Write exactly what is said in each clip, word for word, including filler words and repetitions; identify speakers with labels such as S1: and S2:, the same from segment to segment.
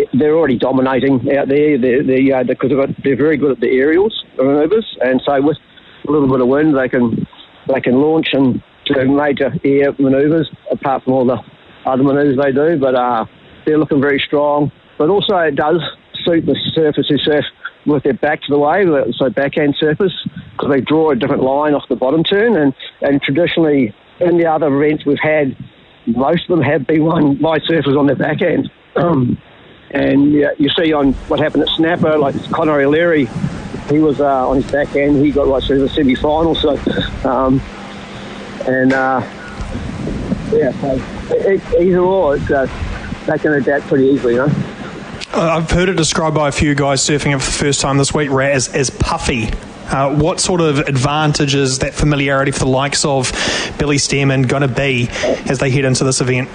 S1: they're already dominating out there. They're, they're, uh, because they're, they're very good at the aerials manoeuvres, and so with a little bit of wind, they can they can launch and do major air manoeuvres, apart from all the other manoeuvres they do. But uh, they're looking very strong. But also it does suit the surfers who surf with their back to the wave, so backhand surfers, because they draw a different line off the bottom turn. And, and traditionally, in the other events we've had, most of them have been won by surfers on their backhand. Um, and yeah, you see on what happened at Snapper, like Conor O'Leary, he was uh, on his backhand, he got right through the semi-final. So, um, and uh, yeah, so it, it, either or, it's, uh, they can adapt pretty easily, you know.
S2: I've heard it described by a few guys surfing it for the first time this week, Rat, as, as puffy. Uh, what sort of advantage is that familiarity for the likes of Billy Stearman going to be as they head into this event?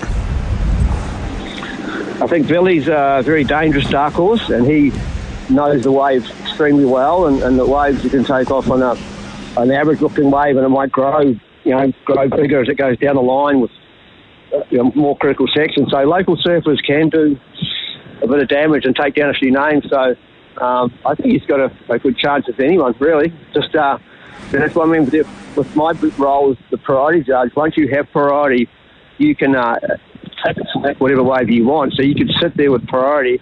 S1: I think Billy's a very dangerous dark horse, and he knows the waves extremely well, and, and the waves you can take off on a, an average-looking wave, and it might grow, you know, grow bigger as it goes down the line with you know, more critical sections. So local surfers can do a bit of damage and take down a few names. So um, I think he's got a, a good chance of anyone, really. Just uh, that's what I mean with, with my role as the priority judge. Once you have priority, you can uh, take it select whatever wave you want. So you can sit there with priority